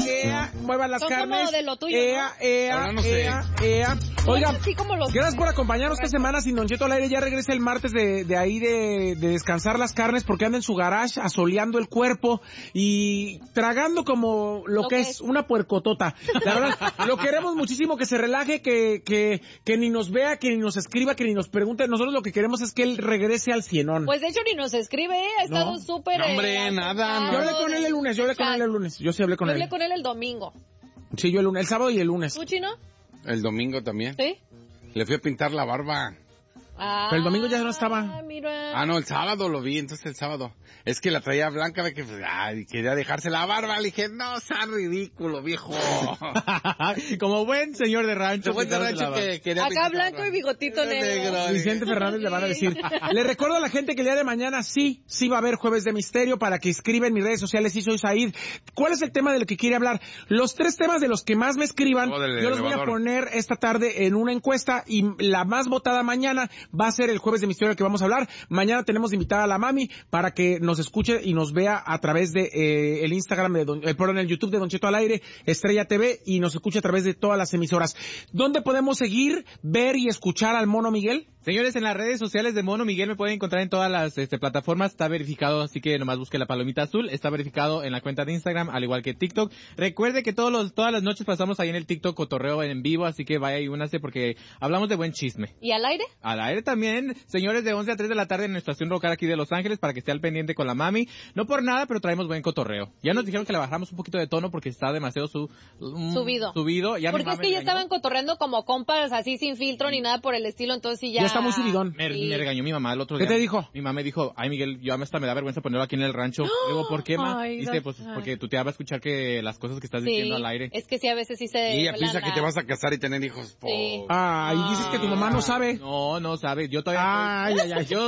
muevan las Son carnes. como de lo tuyo, Ahora no sé. Oigan, así como los... gracias por acompañarnos esta semana. Sin Don Cheto al aire, ya regresa el martes de ahí de descansar las carnes porque anda en su garage asoleando el cuerpo y tragando como lo que es una puercotota. La verdad, lo queremos muchísimo, que se relaje, que ni nos vea, que ni nos escriba, que ni nos pregunte. Nosotros lo que queremos es que él regrese al cienón. Pues de hecho ni nos escribe, ha estado súper... No, hombre, nada. Yo hablé con él el lunes, Yo sí hablé con él. Yo hablé con él el domingo. Sí, yo el sábado y el lunes. ¿Tú, Chino? El domingo también. ¿Sí? Le fui a pintar la barba. Pero el domingo ya no estaba. Mira. No, el sábado lo vi, entonces el sábado. Es que la traía blanca, de que quería dejarse la barba. Le dije, no, sea ridículo, viejo. Como buen señor de rancho. Que quería Acá blanco y bigotito negro. Vicente Fernández le van a decir. Le recuerdo a la gente que el día de mañana sí va a haber Jueves de Misterio, para que escriba en mis redes sociales. Sí, soy Said. ¿Cuál es el tema del que quiere hablar? Los 3 temas de los que más me escriban, yo los voy a poner esta tarde en una encuesta, y la más votada mañana va a ser el Jueves de Misterio del que vamos a hablar. Mañana tenemos invitada a la mami para que nos escuche y nos vea a través de el Instagram perdón, el YouTube de Don Cheto al aire, Estrella TV, y nos escuche a través de todas las emisoras. ¿Dónde podemos seguir, ver y escuchar al Mono Miguel? Señores, en las redes sociales de Mono Miguel me pueden encontrar en todas las plataformas. Está verificado, así que nomás busque la palomita azul. Está verificado en la cuenta de Instagram, al igual que TikTok. Recuerde que todas las noches pasamos ahí en el TikTok cotorreo en vivo, así que vaya y únase porque hablamos de buen chisme. ¿Y al aire? Al aire también, señores, de 11 a 3 de la tarde en nuestra estación local aquí de Los Ángeles, para que esté al pendiente con la mami. No por nada, pero traemos buen cotorreo. Ya nos dijeron que le bajamos un poquito de tono porque está demasiado subido. Ya porque es que ya estaban cotorreando como compas, así sin filtro ni nada por el estilo, entonces sí ya... Ya está muy subidón. Me regañó mi mamá el otro día. ¿Qué te dijo? Mi mamá me dijo, ay Miguel, yo hasta me da vergüenza ponerlo aquí en el rancho. Digo, ¿por qué, ma? Dice, pues porque tu tía va a escuchar que las cosas que estás diciendo al aire. Es que sí, a veces sí se... Y ella piensa que te vas a casar y tener hijos. Sí. Y dices que tu mamá no sabe. No sabe. Yo todavía... Yo